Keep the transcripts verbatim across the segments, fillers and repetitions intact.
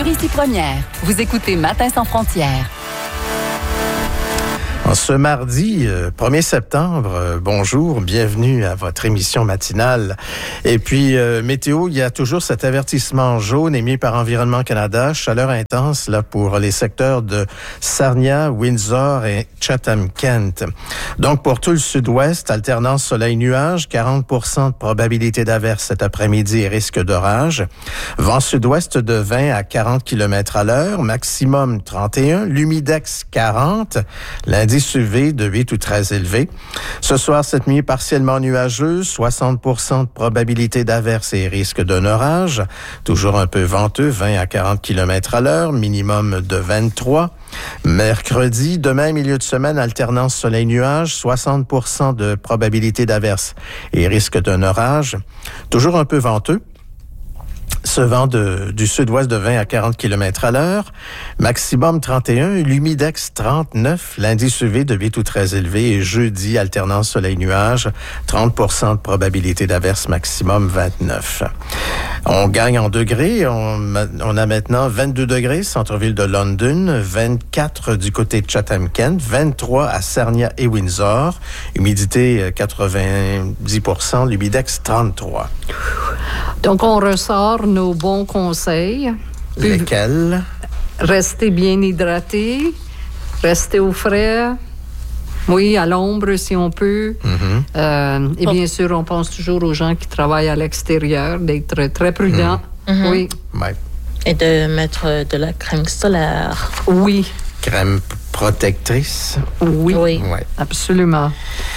Ici Première. Vous écoutez Matin sans frontières. Ce mardi euh, premier septembre, euh, bonjour, bienvenue à votre émission matinale. Et puis, euh, météo, il y a toujours cet avertissement jaune émis par Environnement Canada, chaleur intense là pour les secteurs de Sarnia, Windsor et Chatham-Kent. Donc, pour tout le sud-ouest, alternance soleil-nuage, quarante pour cent de probabilité d'averse cet après-midi et risque d'orage. Vent sud-ouest de vingt à quarante kilomètres à l'heure, maximum trente et un, l'humidex quarante, l'indice U V de huit ou très élevé. Ce soir, cette nuit partiellement nuageuse, soixante pour cent de probabilité d'averse et risque d'un orage. Toujours un peu venteux, vingt à quarante kilomètres à l'heure, minimum de vingt-trois. Mercredi, demain, milieu de semaine, alternance soleil-nuage, soixante pour cent de probabilité d'averse et risque d'un orage. Toujours un peu venteux. Ce vent de, du sud-ouest de vingt à quarante kilomètres à l'heure, maximum trente et un, l'humidex trente-neuf, l'indice U V de huit ou très élevé et jeudi, alternance soleil-nuage, trente pour cent de probabilité d'averse, maximum vingt-neuf. On gagne en degrés, on, on a maintenant vingt-deux degrés, centre-ville de London, vingt-quatre du côté de Chatham-Kent, vingt-trois à Sarnia et Windsor, humidité quatre-vingt-dix pour cent, l'humidex trente-trois. Donc, on ressort nos bons conseils. Lesquels? Rester bien hydraté, rester au frais, oui, à l'ombre si on peut. Mm-hmm. Euh, et bien sûr, on pense toujours aux gens qui travaillent à l'extérieur, d'être très prudents. Mm-hmm. Oui. Ouais. Et de mettre de la crème solaire. Oui. Crème protectrice? Oui, oui. Ouais. Absolument.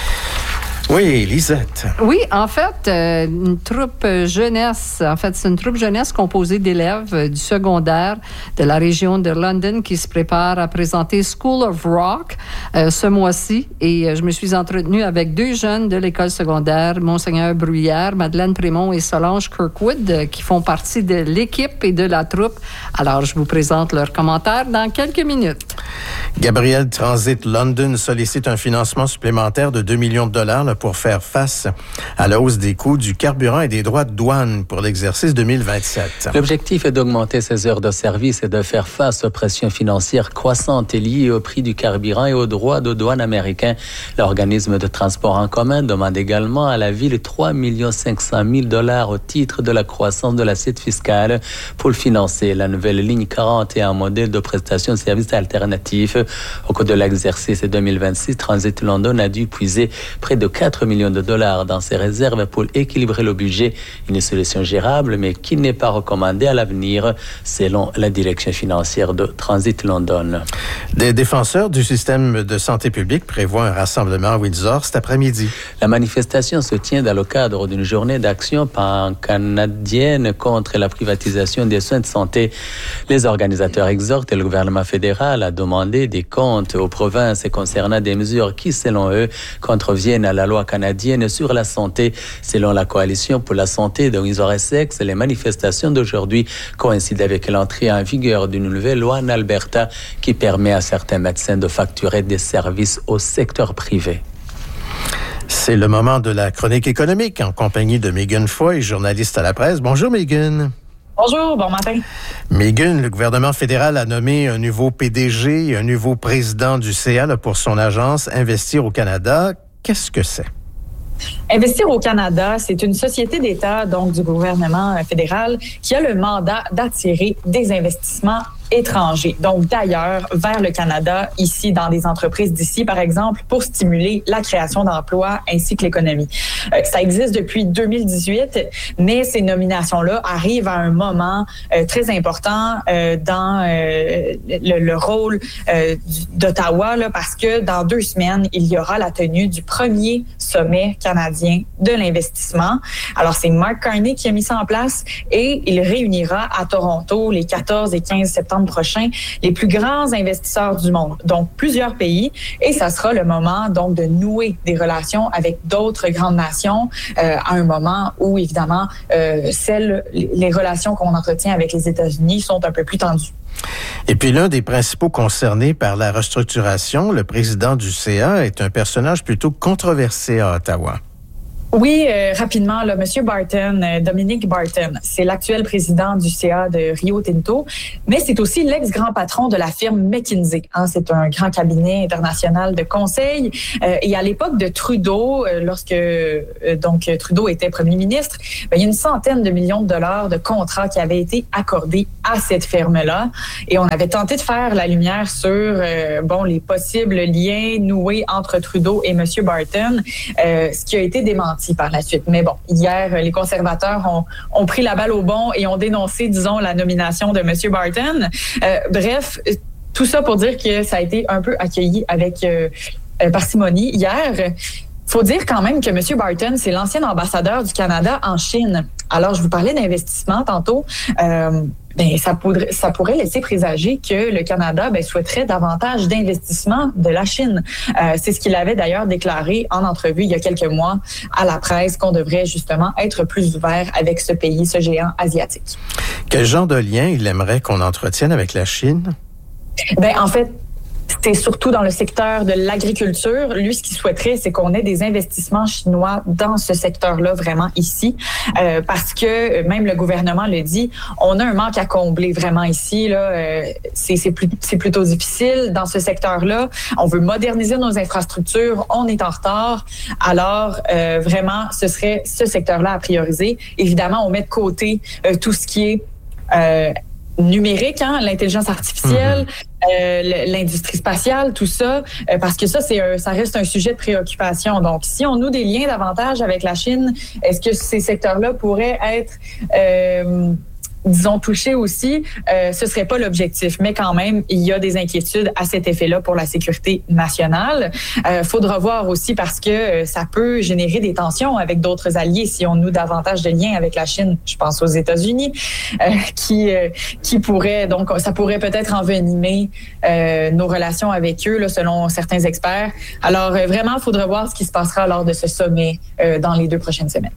Oui, Lisette. Oui, en fait, euh, une troupe jeunesse, en fait, c'est une troupe jeunesse composée d'élèves euh, du secondaire de la région de London qui se prépare à présenter School of Rock euh, ce mois-ci. Et euh, je me suis entretenue avec deux jeunes de l'école secondaire, Monseigneur Bruyère, Madeleine Prémont et Solange Kirkwood, euh, qui font partie de l'équipe et de la troupe. Alors, je vous présente leurs commentaires dans quelques minutes. Gabriel Transit London sollicite un financement supplémentaire de deux millions de dollars là, pour faire face à la hausse des coûts du carburant et des droits de douane pour l'exercice deux mille vingt-sept. L'objectif est d'augmenter ses heures de service et de faire face aux pressions financières croissantes liées au prix du carburant et aux droits de douane américains. L'organisme de transport en commun demande également à la ville trois millions cinq cent mille dollars au titre de la croissance de l'assiette fiscale pour le financer. La nouvelle ligne quarante est un modèle de prestation de services alternatifs. Au cours de l'exercice deux mille vingt-six, Transit London a dû puiser près de quatre millions de dollars dans ses réserves pour équilibrer le budget. Une solution gérable, mais qui n'est pas recommandée à l'avenir, selon la direction financière de Transit London. Des défenseurs du système de santé publique prévoient un rassemblement à Windsor cet après-midi. La manifestation se tient dans le cadre d'une journée d'action pan-canadienne contre la privatisation des soins de santé. Les organisateurs exhortent le gouvernement fédéral à demander des comptes aux provinces concernant des mesures qui, selon eux, contreviennent à la loi canadienne sur la santé. Selon la Coalition pour la santé de Windsor-Essex, les manifestations d'aujourd'hui coïncident avec l'entrée en vigueur d'une nouvelle loi en Alberta qui permet à certains médecins de facturer des services au secteur privé. C'est le moment de la chronique économique en compagnie de Megan Foy, journaliste à la presse. Bonjour Megan. Bonjour, bon matin. Megan, le gouvernement fédéral a nommé un nouveau P D G et un nouveau président du C A là, pour son agence Investir au Canada. Qu'est-ce que c'est? Investir au Canada, c'est une société d'État, donc du gouvernement fédéral, qui a le mandat d'attirer des investissements étrangers, donc d'ailleurs, vers le Canada, ici, dans des entreprises d'ici, par exemple, pour stimuler la création d'emplois ainsi que l'économie. Euh, ça existe depuis deux mille dix-huit, mais ces nominations-là arrivent à un moment euh, très important euh, dans euh, le, le rôle euh, d'Ottawa, là, parce que dans deux semaines, il y aura la tenue du premier sommet canadien de l'investissement. Alors, c'est Mark Carney qui a mis ça en place et il réunira à Toronto les quatorze et quinze septembre prochains les plus grands investisseurs du monde, donc plusieurs pays, et ça sera le moment donc de nouer des relations avec d'autres grandes nations euh, à un moment où évidemment euh, celles, les relations qu'on entretient avec les États-Unis sont un peu plus tendues. Et puis l'un des principaux concernés par la restructuration, le président du C A, est un personnage plutôt controversé à Ottawa. Oui, euh, rapidement, là, Monsieur Barton, euh, Dominic Barton, c'est l'actuel président du C A de Rio Tinto, mais c'est aussi l'ex-grand patron de la firme McKinsey. Hein, c'est un grand cabinet international de conseil. Euh, et à l'époque de Trudeau, euh, lorsque euh, donc Trudeau était premier ministre, ben, il y a une centaine de millions de dollars de contrats qui avaient été accordés à cette firme-là. Et on avait tenté de faire la lumière sur euh, bon les possibles liens noués entre Trudeau et Monsieur Barton, euh, ce qui a été démenti par la suite. Mais bon, hier, les conservateurs ont, ont pris la balle au bon et ont dénoncé, disons, la nomination de M. Barton. Euh, bref, tout ça pour dire que ça a été un peu accueilli avec euh, parcimonie hier. Faut dire quand même que M. Barton, c'est l'ancien ambassadeur du Canada en Chine. Alors, je vous parlais d'investissement tantôt. Euh, ben, ça, pourrait, ça pourrait laisser présager que le Canada ben, souhaiterait davantage d'investissement de la Chine. Euh, c'est ce qu'il avait d'ailleurs déclaré en entrevue il y a quelques mois à la presse, qu'on devrait justement être plus ouvert avec ce pays, ce géant asiatique. Quel genre de lien il aimerait qu'on entretienne avec la Chine? Ben, en fait, c'est surtout dans le secteur de l'agriculture. Lui, ce qu'il souhaiterait, c'est qu'on ait des investissements chinois dans ce secteur-là, vraiment ici, euh, parce que même le gouvernement le dit, on a un manque à combler vraiment ici. Là, euh, c'est, c'est, plus, c'est plutôt difficile dans ce secteur-là. On veut moderniser nos infrastructures, on est en retard. Alors, euh, vraiment, ce serait ce secteur-là à prioriser. Évidemment, on met de côté euh, tout ce qui est euh, numérique, hein, l'intelligence artificielle, mmh. euh, l'industrie spatiale, tout ça, euh, parce que ça, c'est un, ça reste un sujet de préoccupation. Donc, si on noue des liens davantage avec la Chine, est-ce que ces secteurs-là pourraient être euh, disons, touchés aussi, euh, ce serait pas l'objectif. Mais quand même, il y a des inquiétudes à cet effet-là pour la sécurité nationale. Euh, faudra voir aussi parce que euh, ça peut générer des tensions avec d'autres alliés si on noue davantage de liens avec la Chine. Je pense aux États-Unis, euh, qui euh, qui pourraient, donc, ça pourrait peut-être envenimer euh, nos relations avec eux, là, selon certains experts. Alors, euh, vraiment, il faudra voir ce qui se passera lors de ce sommet euh, dans les deux prochaines semaines.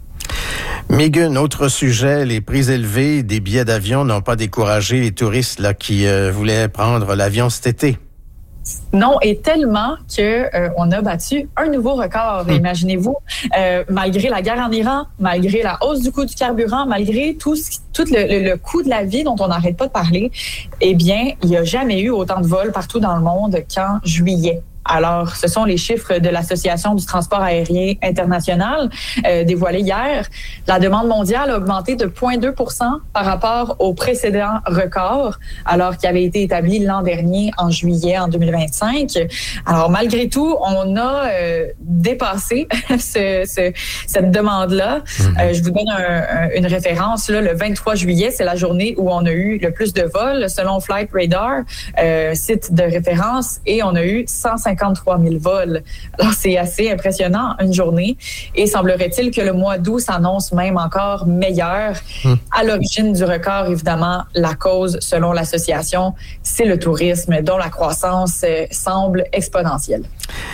Megan, autre sujet, les prix élevés des billets d'avion n'ont pas découragé les touristes là, qui euh, voulaient prendre l'avion cet été. Non, et tellement que euh, on a battu un nouveau record. Mmh. Imaginez-vous, euh, malgré la guerre en Iran, malgré la hausse du coût du carburant, malgré tout, ce, tout le, le, le coût de la vie dont on n'arrête pas de parler, eh bien, il n'y a jamais eu autant de vols partout dans le monde qu'en juillet. Alors, ce sont les chiffres de l'Association du transport aérien international euh, dévoilés hier. La demande mondiale a augmenté de zéro virgule deux pour cent par rapport au précédent record, alors qu'il avait été établi l'an dernier en juillet en deux mille vingt-cinq. Alors, malgré tout, on a euh, dépassé ce, ce, cette demande-là. Mm-hmm. Euh, je vous donne un, un, une référence. Là, le vingt-trois juillet, c'est la journée où on a eu le plus de vols, selon Flight Radar, euh, site de référence, et on a eu cent cinquante-trois mille vols. Alors, c'est assez impressionnant, une journée. Et semblerait-il que le mois d'août s'annonce même encore meilleur. Hum. À l'origine du record, évidemment, la cause, selon l'association, c'est le tourisme, dont la croissance euh, semble exponentielle.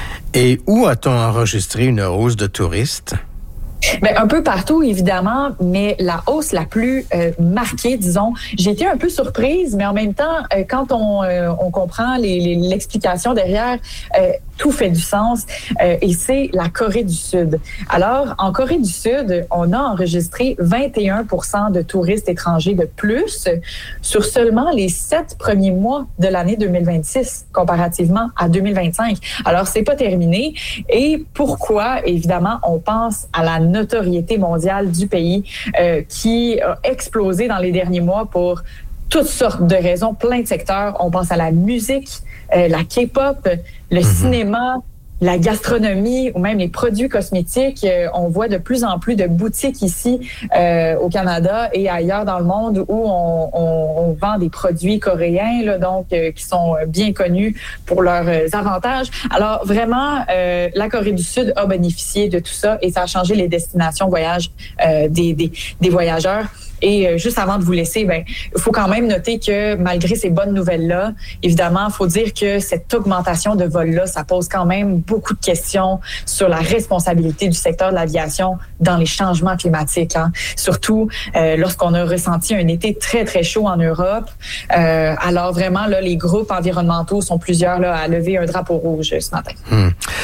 Et où a-t-on enregistré une hausse de touristes? Bien, un peu partout, évidemment, mais la hausse la plus euh, marquée, disons, j'ai été un peu surprise, mais en même temps, euh, quand on, euh, on comprend les, les, l'explication derrière, euh, tout fait du sens, euh, et c'est la Corée du Sud. Alors, en Corée du Sud, on a enregistré vingt et un pour cent de touristes étrangers de plus sur seulement les sept premiers mois de l'année deux mille vingt-six, comparativement à deux mille vingt-cinq. Alors, c'est pas terminé. Et pourquoi? Évidemment, on pense à la notoriété mondiale du pays euh, qui a explosé dans les derniers mois pour toutes sortes de raisons, plein de secteurs. On pense à la musique, euh, la K-pop, le mm-hmm. cinéma, la gastronomie ou même les produits cosmétiques. Euh, on voit de plus en plus de boutiques ici euh, au Canada et ailleurs dans le monde où on, on, on vend des produits coréens, là, donc euh, qui sont bien connus pour leurs avantages. Alors vraiment, euh, la Corée du Sud a bénéficié de tout ça et ça a changé les destinations voyage euh, des, des, des voyageurs. Et juste avant de vous laisser, ben, il faut quand même noter que malgré ces bonnes nouvelles-là, évidemment, il faut dire que cette augmentation de vol-là, ça pose quand même beaucoup de questions sur la responsabilité du secteur de l'aviation dans les changements climatiques. Hein. Surtout euh, lorsqu'on a ressenti un été très, très chaud en Europe. Euh, alors vraiment, là, les groupes environnementaux sont plusieurs là, à lever un drapeau rouge ce matin. Hum.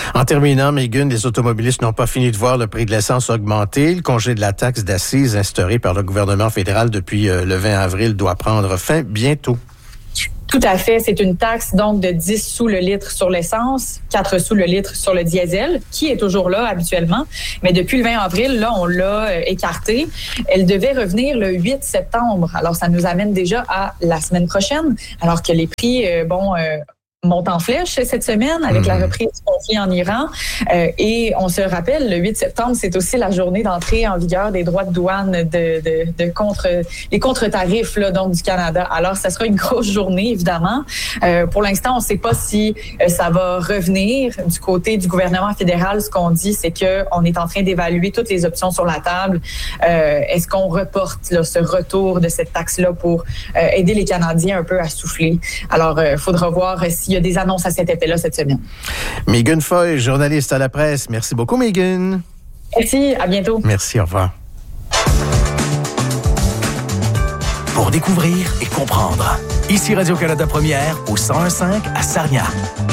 En terminant, Megan, les automobilistes n'ont pas fini de voir le prix de l'essence augmenter. Le congé de la taxe d'assises instauré par le gouvernement fédéral depuis euh, le vingt avril doit prendre fin bientôt. Tout à fait. C'est une taxe donc de dix sous le litre sur l'essence, quatre sous le litre sur le diesel, qui est toujours là habituellement. Mais depuis le vingt avril, là, on l'a euh, écartée. Elle devait revenir le huit septembre. Alors, ça nous amène déjà à la semaine prochaine, alors que les prix, euh, bon... Euh, monte en flèche cette semaine avec mmh. la reprise du conflit en Iran. Euh, et on se rappelle, le huit septembre, c'est aussi la journée d'entrée en vigueur des droits de douane de, de, de contre, les contre-tarifs là, donc, du Canada. Alors, ça sera une grosse journée, évidemment. Euh, pour l'instant, on ne sait pas si euh, ça va revenir du côté du gouvernement fédéral. Ce qu'on dit, c'est qu'on est en train d'évaluer toutes les options sur la table. Euh, est-ce qu'on reporte là, ce retour de cette taxe-là pour euh, aider les Canadiens un peu à souffler? Alors, il euh, faudra voir s'il il y a des annonces à cet effet-là cette semaine. Megan Foy, journaliste à la presse. Merci beaucoup, Megan. Merci, à bientôt. Merci, au revoir. Pour découvrir et comprendre. Ici Radio-Canada Première au cent un virgule cinq à Sarnia.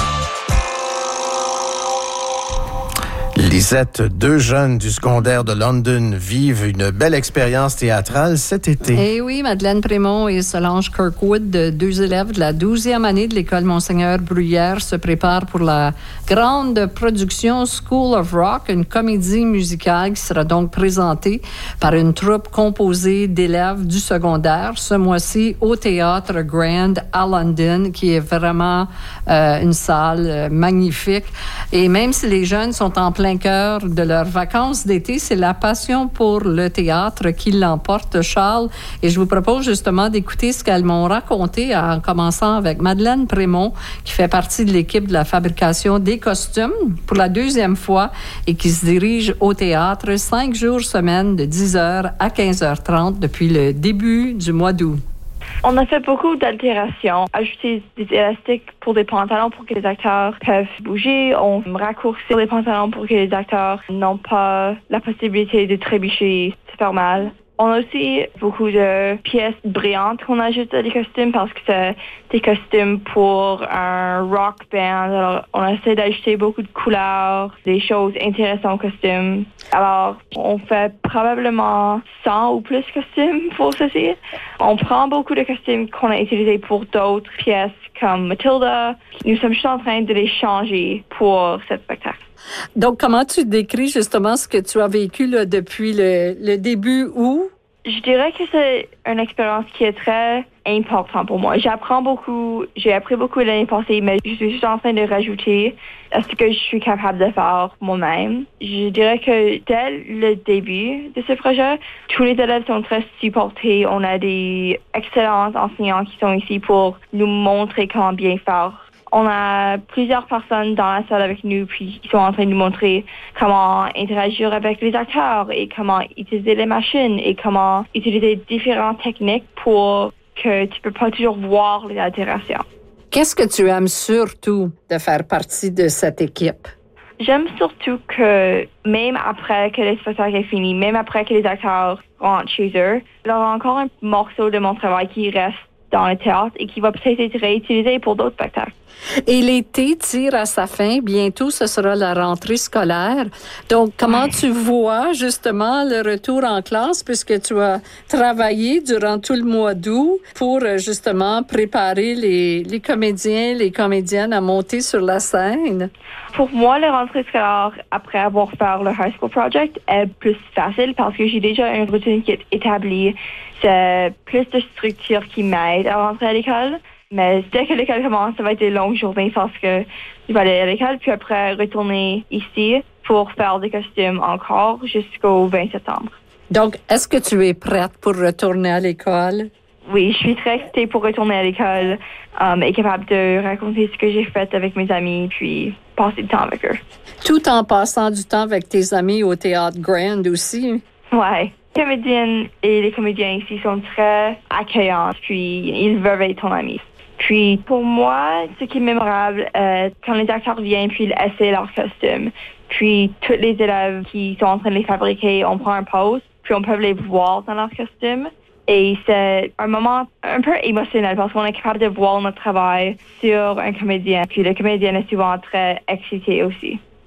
Lisette, deux jeunes du secondaire de London vivent une belle expérience théâtrale cet été. Eh oui, Madeleine Prémont et Solange Kirkwood, deux élèves de la douzième année de l'école Monseigneur Bruyère, se préparent pour la grande production School of Rock, une comédie musicale qui sera donc présentée par une troupe composée d'élèves du secondaire, ce mois-ci au Théâtre Grand à London, qui est vraiment euh, une salle euh, magnifique. Et même si les jeunes sont en plein cœur de leurs vacances d'été, c'est la passion pour le théâtre qui l'emporte, Charles. Et je vous propose justement d'écouter ce qu'elles m'ont raconté en commençant avec Madeleine Prémont, qui fait partie de l'équipe de la fabrication des costumes pour la deuxième fois et qui se dirige au théâtre cinq jours semaine de dix heures à quinze heures trente depuis le début du mois d'août. On a fait beaucoup d'altérations, ajouter des élastiques pour des pantalons pour que les acteurs peuvent bouger. On raccourcit les pantalons pour que les acteurs n'ont pas la possibilité de trébucher, se faire mal. On a aussi beaucoup de pièces brillantes qu'on ajoute à des costumes parce que c'est des costumes pour un rock band. Alors, on essaie d'ajouter beaucoup de couleurs, des choses intéressantes aux costumes. Alors, on fait probablement cent ou plus de costumes pour ceci. On prend beaucoup de costumes qu'on a utilisés pour d'autres pièces comme Matilda. Nous sommes juste en train de les changer pour ce spectacle. Donc, comment tu décris justement ce que tu as vécu là, depuis le, le début août? Je dirais que c'est une expérience qui est très importante pour moi. J'apprends beaucoup, j'ai appris beaucoup l'année passée, mais je suis juste en train de rajouter à ce que je suis capable de faire moi-même. Je dirais que dès le début de ce projet, tous les élèves sont très supportés. On a des excellents enseignants qui sont ici pour nous montrer comment bien faire. On a plusieurs personnes dans la salle avec nous puis qui sont en train de nous montrer comment interagir avec les acteurs et comment utiliser les machines et comment utiliser différentes techniques pour que tu peux pas toujours voir les altérations. Qu'est-ce que tu aimes surtout de faire partie de cette équipe? J'aime surtout que même après que le spectacle est fini, même après que les acteurs rentrent chez eux, il y a encore un morceau de mon travail qui reste dans le théâtre et qui va peut-être être réutilisé pour d'autres spectacles. Et l'été tire à sa fin. Bientôt, ce sera la rentrée scolaire. Donc, comment tu vois justement le retour en classe puisque tu as travaillé durant tout le mois d'août pour justement préparer les, les comédiens, les comédiennes à monter sur la scène? Pour moi, la rentrée scolaire, après avoir fait le High School Project, est plus facile parce que j'ai déjà une routine qui est établie. C'est plus de structure qui m'aide à rentrer à l'école. Mais dès que l'école commence, ça va être des longues journées parce que je vais aller à l'école, puis après retourner ici pour faire des costumes encore jusqu'au vingt septembre. Donc, est-ce que tu es prête pour retourner à l'école? Oui, je suis très excitée pour retourner à l'école um, et capable de raconter ce que j'ai fait avec mes amis, puis passer du temps avec eux. Tout en passant du temps avec tes amis au Théâtre Grand aussi? Ouais. Les comédiennes et les comédiens ici sont très accueillants, puis ils veulent être ton ami. Puis, pour moi, ce qui est mémorable, euh, quand les acteurs viennent puis ils essaient leurs costumes, puis tous les élèves qui sont en train de les fabriquer, on prend une pause, puis on peut les voir dans leurs costumes. Et c'est un moment un peu émotionnel parce qu'on est capable de voir notre travail sur un comédien. Puis le comédien est souvent très excité aussi.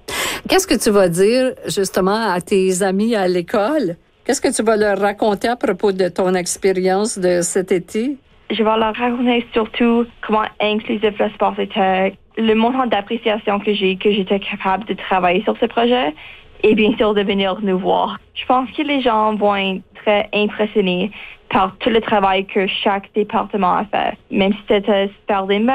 Qu'est-ce que tu vas dire justement à tes amis à l'école? Qu'est-ce que tu vas leur raconter à propos de ton expérience de cet été? Je vais leur raconter surtout comment inclusif le sport était, le montant d'appréciation que j'ai, que j'étais capable de travailler sur ce projet et bien sûr de venir nous voir. Je pense que les gens vont être très impressionnés par tout le travail que chaque département a fait. Même si c'était faire des